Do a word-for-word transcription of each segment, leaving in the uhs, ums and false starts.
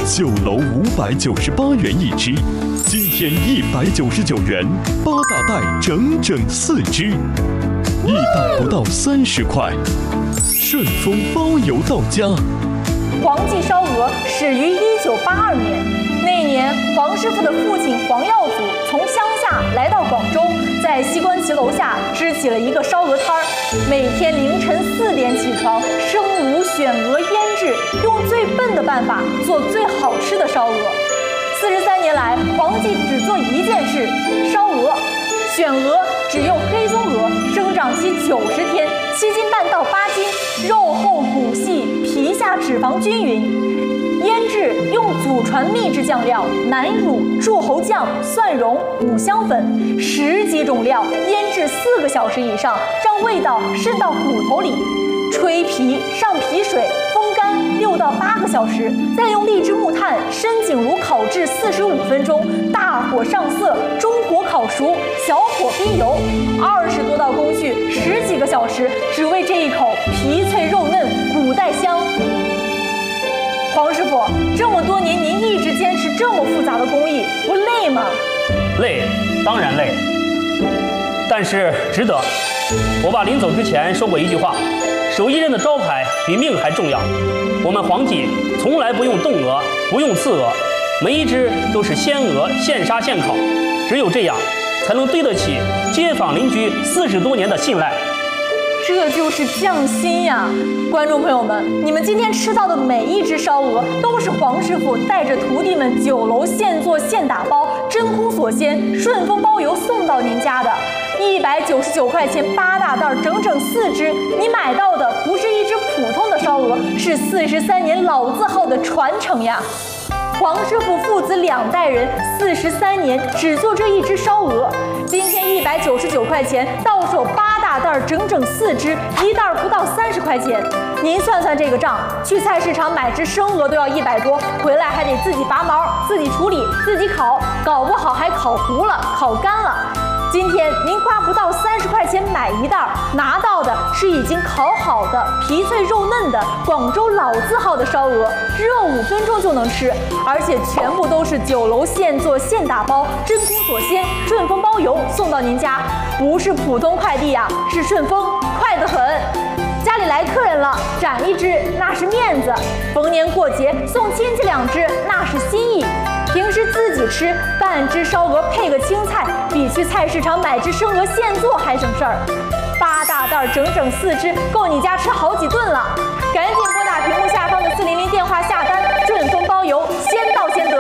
酒楼五百九十八元一只，今天一百九十九元，八大袋整整四只，一袋不到三十块，顺丰包邮到家。 黄记烧鹅始于一九八二年，那年黄师傅的父亲黄耀祖从乡下来到广州，在西关旗楼下支起了一个烧鹅摊儿，每天凌晨四点起床，生卤、选鹅、腌制，用最笨的办法做最好吃的烧鹅。四十三年来，黄记只做一件事：烧鹅。选鹅只用黑棕鹅，生长期九十天，七斤半到八斤，肉厚骨细，皮下脂肪均匀。腌制用祖传秘制酱料南乳、柱侯酱、蒜蓉、五香粉十几种料腌制四个小时以上，让味道渗到骨头里。吹皮上皮水，风干六到八个小时，再用荔枝木炭深井炉烤制四十五分钟，大火上色，中火烤熟，小火逼油，二十多道工序，十几个小时，只为这一口皮脆肉嫩，骨带香。黄师傅，这么多年您一直坚持这么复杂的工艺，不累吗？ 累，当然累，但是值得。我爸临走之前说过一句话：手艺人的招牌比命还重要。我们黄记从来不用冻鹅，不用刺鹅，每一只都是鲜鹅，现杀现烤，只有这样才能对得起街坊邻居四十多年的信赖。 这就是匠心呀！观众朋友们，你们今天吃到的每一只烧鹅，都是黄师傅带着徒弟们酒楼现做现打包，真空锁鲜，顺丰包邮送到您家的。一百九十九块钱八大袋，整整四只。你买到的不是一只普通的烧鹅，是四十三年老字号的传承呀！黄师傅父子两代人，四十三年只做这一只烧鹅。今天一百九十九块钱，到手八大袋，整整四只，一袋不到三十块钱。您算算这个账，去菜市场买只生鹅都要一百多，回来还得自己拔毛、自己处理、自己烤，搞不好还烤糊了、烤干了。今天您花不到三十块钱买一袋，拿到的是已经烤好的、皮脆肉嫩的广州老字号的烧鹅，热五分钟就能吃，而且全部都是酒楼现做现打包，真空锁鲜，顺丰包邮送到您家，不是普通快递呀，是顺丰，快得很。家里来客人了，斩一只那是面子，逢年过节送亲戚两只那是心意。平时自己吃半只烧鹅配个青菜，比去菜市场买只生鹅现做还省事儿。八大袋整整四只，够你家吃好几顿了。赶紧拨打屏幕下方的四零零电话下单，顺丰包邮，先到先得。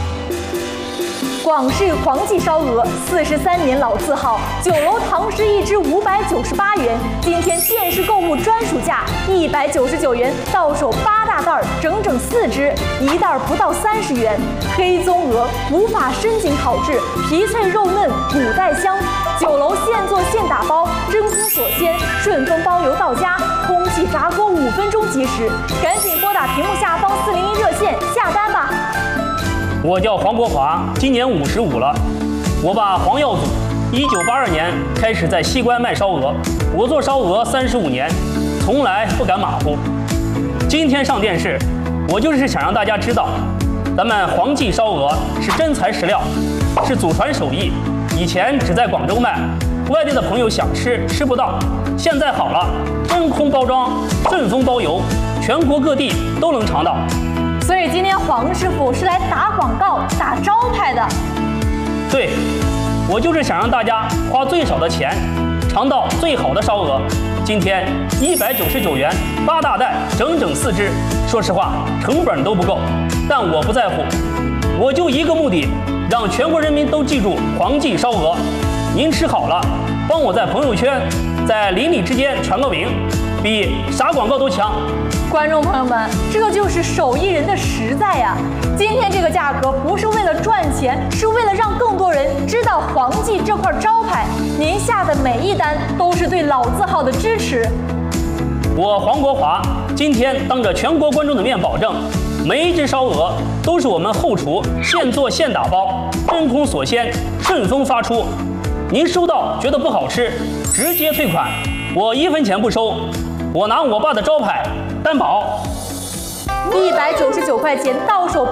广式黄记烧鹅，四十三年老字号，酒楼堂食一只五百九十八元，今天电视购物专属价一百九十九元，到手八大袋，整整四只，一袋不到三十元。黑棕鹅无法深井烤制，皮脆肉嫩，骨带香。酒楼现做现打包，真空锁鲜，顺丰包邮到家，空气炸锅五分钟即食。赶紧拨打屏幕下方四零零热线下单吧。 我叫黄国华，今年五十五了。我爸黄耀祖，一九八二年开始在西关卖烧鹅，我做烧鹅三十五年，从来不敢马虎。今天上电视，我就是想让大家知道，咱们黄记烧鹅是真材实料，是祖传手艺。以前只在广州卖，外地的朋友想吃吃不到，现在好了，真空包装，顺丰包邮，全国各地都能尝到。 所以今天黄师傅是来打广告、打招牌的。 对，我就是想让大家花最少的钱，尝到最好的烧鹅。今天一百九十九元，八大袋，整整四只。说实话，成本都不够，但我不在乎，我就一个目的，让全国人民都记住黄记烧鹅。您吃好了，帮我在朋友圈、在邻里之间传个名，比啥广告都强。 观众朋友们，这就是手艺人的实在呀！今天这个价格不是为了赚钱，是为了让更多人知道黄记这块招牌。您下的每一单都是对老字号的支持。 我黄国华今天当着全国观众的面保证，每一只烧鹅都是我们后厨现做现打包，真空锁鲜，顺丰发出。您收到觉得不好吃，直接退款，我一分钱不收。我拿我爸的招牌担保。 一百九十九块钱到手八大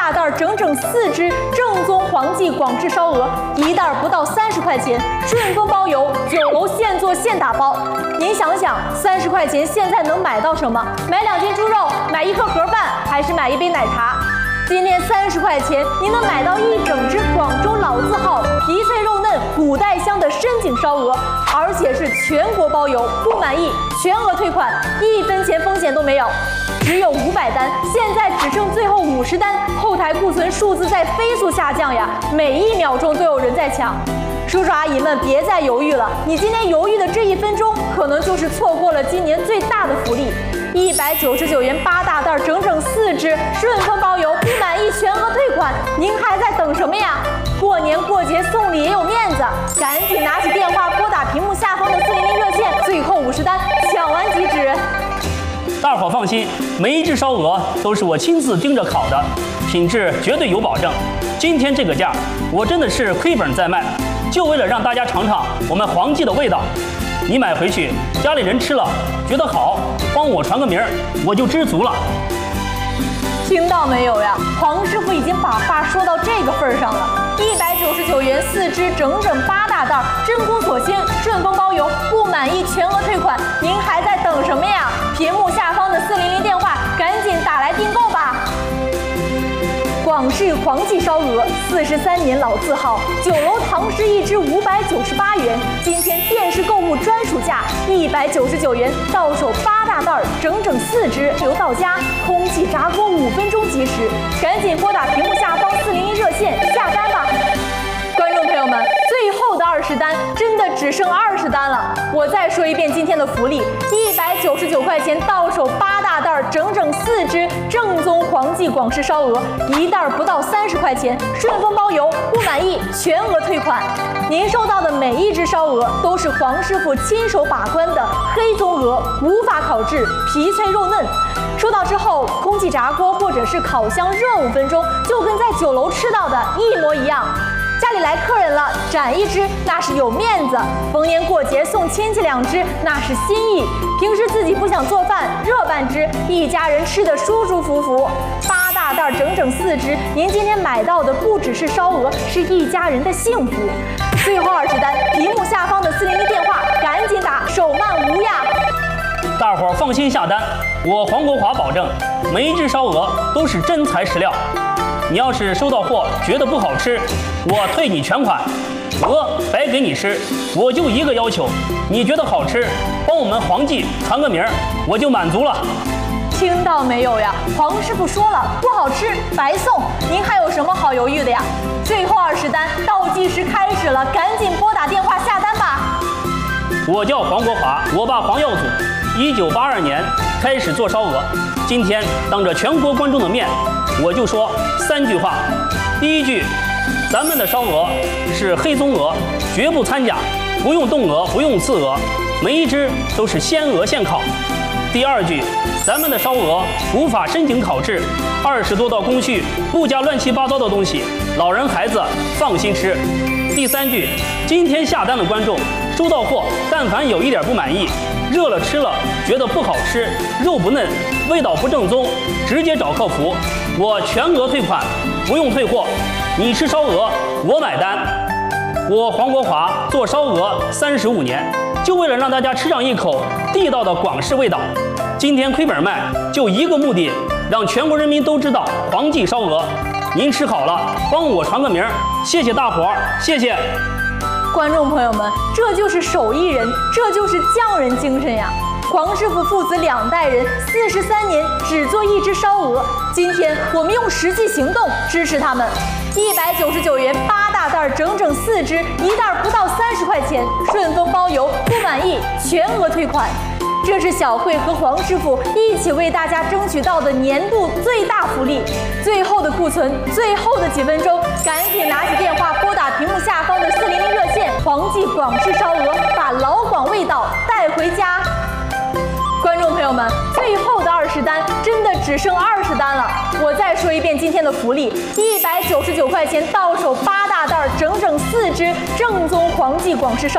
大袋，整整四只正宗黄记广式烧鹅，一袋不到三十块钱，顺丰包邮，酒楼现做现打包。您想想，三十块钱现在能买到什么？买两斤猪肉，买一颗盒饭，还是买一杯奶茶？今天三十块钱，您能买到一整只广州老字号、皮脆肉嫩、古代香的深井烧鹅，而且是全国包邮，不满意全额退款，一分钱风险都没有。只有五百单，现在只剩最后五十单，后台库存数字在飞速下降呀，每一秒钟都有人在抢。叔叔阿姨们，别再犹豫了，你今天犹豫的这一分钟，可能就是错过了今年最大的福利。一百九十九元八大袋，整整四只，顺丰包邮，不满意全额退款。您还在等什么呀？过年过节送礼也有面子，赶紧拿起电话拨打屏幕下方的四零零热线，最后五十单抢完即止。 大伙放心，每一只烧鹅都是我亲自盯着烤的，品质绝对有保证。今天这个价，我真的是亏本在卖，就为了让大家尝尝我们黄记的味道。你买回去，家里人吃了觉得好，帮我传个名儿，我就知足了。 听到没有呀？黄师傅已经把话说到这个份儿上了。一百九十九元四只，整整八大袋，真空锁鲜，顺丰包邮，不满意全额退款。您还在等什么呀？屏幕下方的四零零电话，赶紧打来订购吧。广式黄记烧鹅，四十三年老字号，酒楼堂食一只五百九十八元，今天电视购物专属价一百九十九元，到手八大袋，整整四只，邮到家，空气炸锅五分钟即食，赶紧拨打屏幕下方四零零热线下单吧。观众朋友们，最后的二十单真的只剩二十单了。我再说一遍今天的福利：一百九十九块钱到手八大袋，整整四只正宗黄记广式烧鹅，一袋不到三十块钱，顺丰包邮，不满意全额退款。您收到的每一只烧鹅都是黄师傅亲手把关的黑棕鹅，无法烤制，皮脆肉嫩。收到之后，空气炸锅或者是烤箱热五分钟，就跟在酒楼吃到的一模一样。家里来客人了，斩一只那是有面子；逢年过节送亲戚两只，那是心意。平时自己不想做饭，热半只，一家人吃得舒舒服服。八大袋整整四只，您今天买到的不只是烧鹅，是一家人的幸福。最后二十单，屏幕下方的四零零电话，赶紧打，手慢无呀！ 大伙儿放心下单，我黄国华保证，每一只烧鹅都是真材实料。你要是收到货觉得不好吃，我退你全款，鹅白给你吃。我就一个要求，你觉得好吃，帮我们黄记传个名儿，我就满足了。 听到没有呀？黄师傅说了，不好吃白送，您还有什么好犹豫的呀？最后二十单倒计时开始了，赶紧拨打电话下单吧。 我叫黄国华，我爸黄耀祖，一九八二年开始做烧鹅，今天当着全国观众的面，我就说三句话。第一句，咱们的烧鹅是黑棕鹅，绝不掺假，不用冻鹅，不用刺鹅，每一只都是鲜鹅现烤。第二句，咱们的烧鹅无法深井烤制，二十多道工序，不加乱七八糟的东西，老人孩子放心吃。第三句，今天下单的观众收到货，但凡有一点不满意，热了吃了觉得不好吃，肉不嫩，味道不正宗，直接找客服，我全额退款，不用退货。你吃烧鹅，我买单。我黄国华做烧鹅三十五年，就为了让大家吃上一口地道的广式味道。今天亏本卖，就一个目的，让全国人民都知道黄记烧鹅。您吃好了，帮我传个名儿，谢谢大伙儿，谢谢。 观众朋友们，这就是手艺人，这就是匠人精神呀！黄师傅父子两代人，四十三年只做一只烧鹅。今天我们用实际行动支持他们。一百九十九元八大袋，整整四只，一袋不到三十块钱，顺丰包邮，不满意全额退款。这是小慧和黄师傅一起为大家争取到的年度最大福利。最后的库存，最后的几分钟，赶紧拿起电话拨打屏幕下方的四零零热线，黄记广式烧鹅，把老广味道带回家。观众朋友们，最后的二十单真的只剩二十单了。我再说一遍今天的福利：一百九十九块钱到手八大袋，整整四只正宗黄记广式烧。